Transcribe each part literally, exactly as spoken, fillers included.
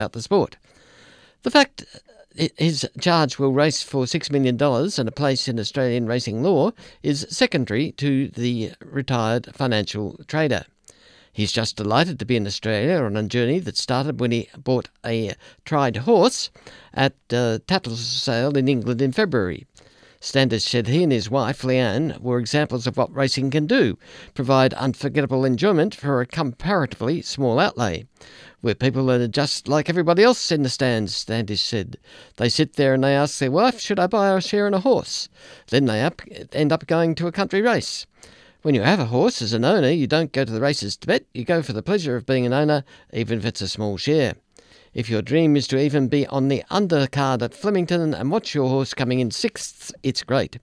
about the sport. The fact his charge will race for six million dollars and a place in Australian racing law is secondary to the retired financial trader. He's just delighted to be in Australia on a journey that started when he bought a tried horse at uh, Tattersall in England in February. Standish said he and his wife, Leanne, were examples of what racing can do, provide unforgettable enjoyment for a comparatively small outlay. Where people are just like everybody else in the stands, Standish said. They sit there and they ask their wife, should I buy a share in a horse? Then they up, end up going to a country race. When you have a horse as an owner, you don't go to the races to bet, you go for the pleasure of being an owner, even if it's a small share. If your dream is to even be on the undercard at Flemington and watch your horse coming in sixth, it's great.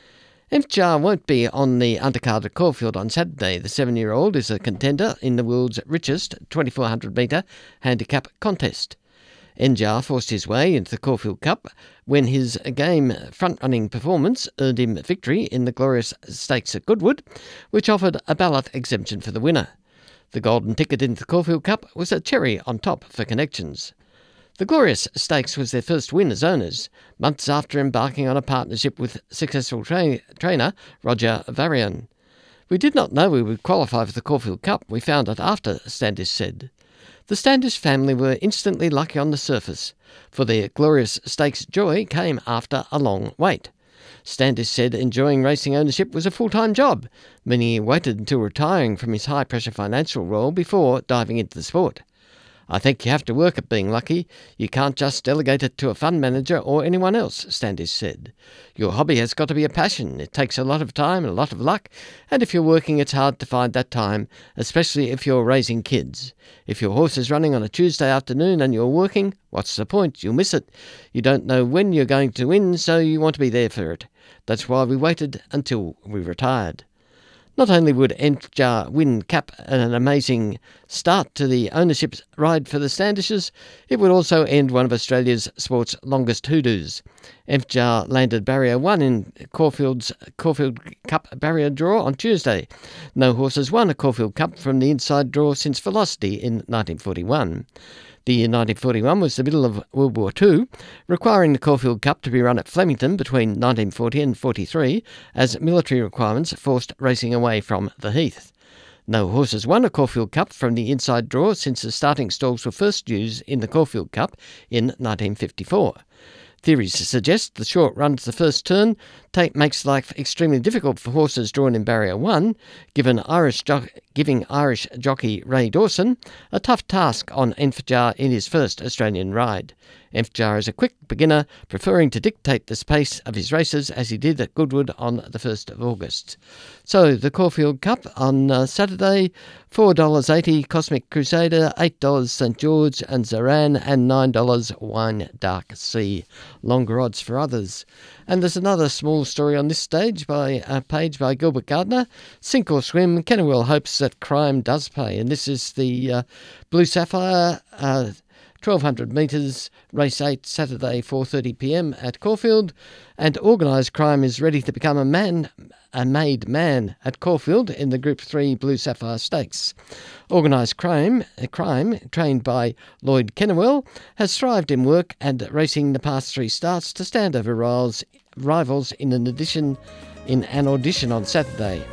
F J R won't be on the undercard at Caulfield on Saturday. The seven-year-old is a contender in the world's richest twenty-four hundred metre handicap contest. N J R forced his way into the Caulfield Cup when his game front-running performance earned him victory in the Glorious Stakes at Goodwood, which offered a ballot exemption for the winner. The golden ticket into the Caulfield Cup was a cherry on top for Connections. The Glorious Stakes was their first win as owners, months after embarking on a partnership with successful tra- trainer Roger Varian. We did not know we would qualify for the Caulfield Cup. We found it after, Standish said. The Standish family were instantly lucky on the surface, for their Glorious Stakes joy came after a long wait. Standish said enjoying racing ownership was a full-time job, meaning he waited until retiring from his high-pressure financial role before diving into the sport. I think you have to work at being lucky. You can't just delegate it to a fund manager or anyone else, Standish said. Your hobby has got to be a passion. It takes a lot of time and a lot of luck, and if you're working, it's hard to find that time, especially if you're raising kids. If your horse is running on a Tuesday afternoon and you're working, what's the point? You'll miss it. You don't know when you're going to win, so you want to be there for it. That's why we waited until we retired. Not only would F J R win cap an amazing start to the ownership ride for the Standishes, it would also end one of Australia's sport's longest hoodoos. F J R landed barrier one in Caulfield's Caulfield Cup barrier draw on Tuesday. No horse has won a Caulfield Cup from the inside draw since Velocity in nineteen forty-one. The year nineteen forty-one was the middle of World War Two, requiring the Caulfield Cup to be run at Flemington between nineteen forty and forty-three, as military requirements forced racing away from the Heath. No horses won a Caulfield Cup from the inside draw since the starting stalls were first used in the Caulfield Cup in nineteen fifty-four. Theories suggest the short run to the first turn take, makes life extremely difficult for horses drawn in barrier one, given Irish jo- giving Irish jockey Ray Dawson a tough task on F J R in his first Australian ride. F J R is a quick beginner, preferring to dictate the pace of his races as he did at Goodwood on the first of August. So the Caulfield Cup on uh, Saturday, four dollars eighty Cosmic Crusader, eight dollars St George and Zaran, and nine dollars Wine Dark Sea. Longer odds for others. And there's another small story on this stage by a page by Gilbert Gardner. Sink or swim, Kennewell hopes that crime does pay. And this is the uh, Blue Sapphire, uh, twelve hundred metres, race eight, Saturday, four thirty p m at Caulfield. And organised crime is ready to become a man, a made man at Caulfield in the Group three Blue Sapphire Stakes. Organised crime, crime, trained by Lloyd Kennewell, has thrived in work and racing the past three starts to stand over rivals, rivals in an addition, in an audition on Saturday.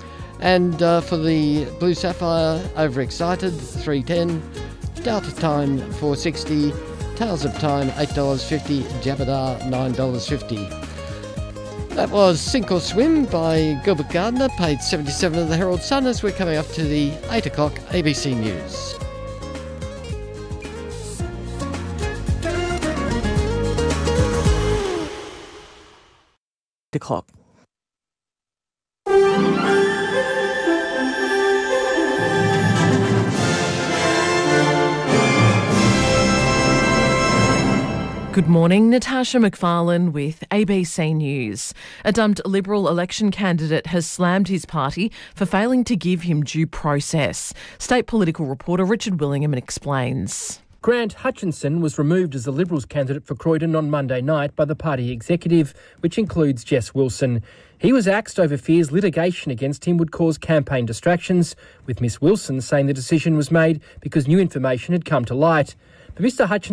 And uh, for the Blue Sapphire, Overexcited, three ten, Delta Time, four sixty, Tales of Time, eight dollars fifty, Jabadar, nine dollars fifty. That was Sink or Swim by Gilbert Gardner, page seventy-seven of the Herald Sun, as we're coming up to the eight o'clock A B C News. eight o'clock. Good morning, Natasha McFarlane with A B C News. A dumped Liberal election candidate has slammed his party for failing to give him due process. State political reporter Richard Willingham explains. Grant Hutchinson was removed as the Liberals candidate for Croydon on Monday night by the party executive, which includes Jess Wilson. He was axed over fears litigation against him would cause campaign distractions, with Miss Wilson saying the decision was made because new information had come to light. But Mr Hutchinson